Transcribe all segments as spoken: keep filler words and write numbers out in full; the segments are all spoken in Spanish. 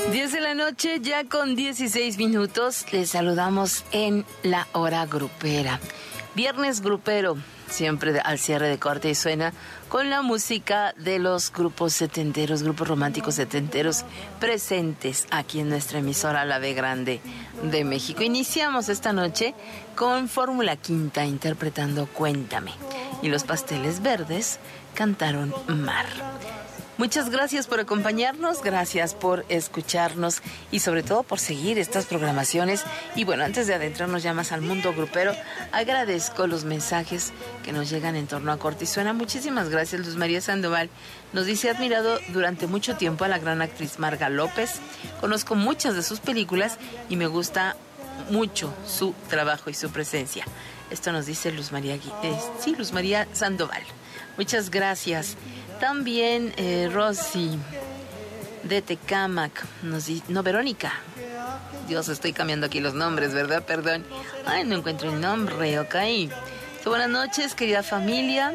diez de la noche, ya con dieciséis minutos, les saludamos en la hora grupera. Viernes grupero, siempre al cierre de Corte y Suena, con la música de los grupos setenteros, grupos románticos setenteros presentes aquí en nuestra emisora La B Grande de México. Iniciamos esta noche con Fórmula Quinta interpretando Cuéntame, y los Pasteles Verdes cantaron Mar. Muchas gracias por acompañarnos, gracias por escucharnos y sobre todo por seguir estas programaciones. Y bueno, antes de adentrarnos ya más al mundo grupero, agradezco los mensajes que nos llegan en torno a Corte y Suena. Muchísimas gracias. Luz María Sandoval nos dice: admirado durante mucho tiempo a la gran actriz Marga López. Conozco muchas de sus películas y me gusta mucho su trabajo y su presencia. Esto nos dice Luz María, eh, sí, Luz María Sandoval. Muchas gracias. También eh, Rosy de Tecámac, nos dice, no, Verónica. Dios, estoy cambiando aquí los nombres, ¿verdad? Perdón. Ay, no encuentro el nombre, ok. Buenas noches, querida familia.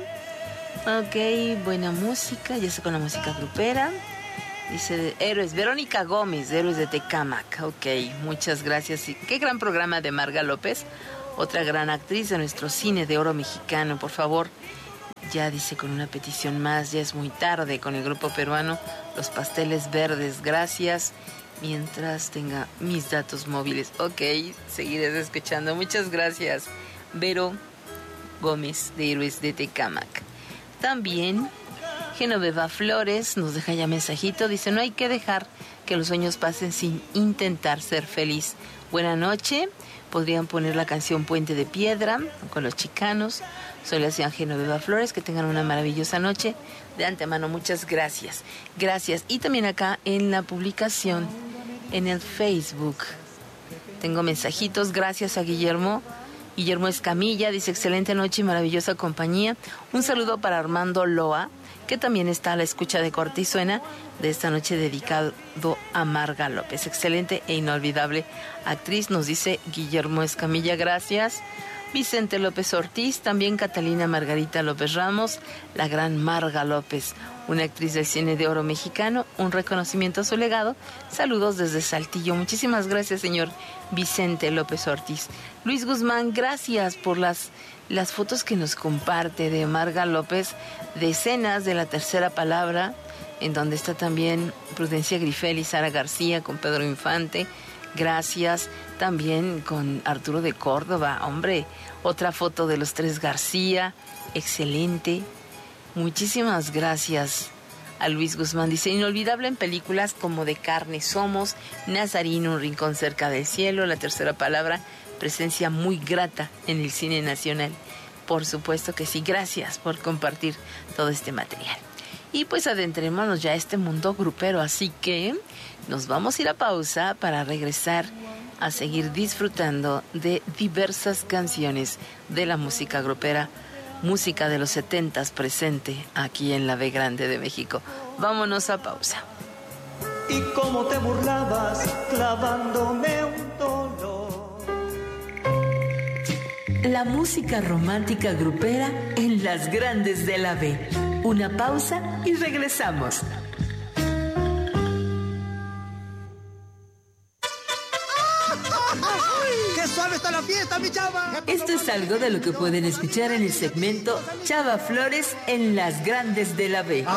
Ok, buena música, ya sé con la música grupera. Dice Héroes, Verónica Gómez, de Héroes de Tecámac. Ok, muchas gracias. Y qué gran programa de Marga López, otra gran actriz de nuestro cine de oro mexicano, por favor. Ya dice con una petición más, ya es muy tarde, con el grupo peruano Los Pasteles Verdes, gracias, mientras tenga mis datos móviles. Ok, seguiré escuchando, muchas gracias. Vero Gómez, de Héroes de Tecámac. También Genoveva Flores nos deja ya mensajito, dice: no hay que dejar que los sueños pasen sin intentar ser feliz. Buena noche. Podrían poner la canción Puente de Piedra con Los Chicanos. Soy la señora Genoveva Flores. Que tengan una maravillosa noche. De antemano, muchas gracias. Gracias. Y también acá en la publicación, en el Facebook, tengo mensajitos. Gracias a Guillermo. Guillermo Escamilla dice: excelente noche y maravillosa compañía. Un saludo para Armando Loa, que también está a la escucha de Corte y Suena de esta noche, dedicado a Marga López. Excelente e inolvidable actriz, nos dice Guillermo Escamilla, gracias. Vicente López Ortiz, también Catalina Margarita López Ramos, la gran Marga López, una actriz del cine de oro mexicano, un reconocimiento a su legado. Saludos desde Saltillo. Muchísimas gracias, señor Vicente López Ortiz. Luis Guzmán, gracias por las, las fotos que nos comparte de Marga López, de escenas de La Tercera Palabra, en donde está también Prudencia Grifel y Sara García con Pedro Infante. Gracias. También con Arturo de Córdoba, hombre, otra foto de los tres García, excelente. Muchísimas gracias a Luis Guzmán. Dice: inolvidable en películas como De Carne Somos, Nazarino, Un Rincón Cerca del Cielo, La Tercera Palabra, presencia muy grata en el cine nacional. Por supuesto que sí, gracias por compartir todo este material. Y pues adentrémonos ya a este mundo grupero, así que nos vamos a ir a pausa para regresar a seguir disfrutando de diversas canciones de la música grupera, música de los setentas presente aquí en la B Grande de México. Vámonos a pausa. Y cómo te burlabas clavándome un dolor. La música romántica grupera en las grandes de la B. Una pausa y regresamos. ¡Qué suave está la fiesta, mi chava! Esto es algo de lo que pueden escuchar en el segmento Chava Flores en las grandes de la B.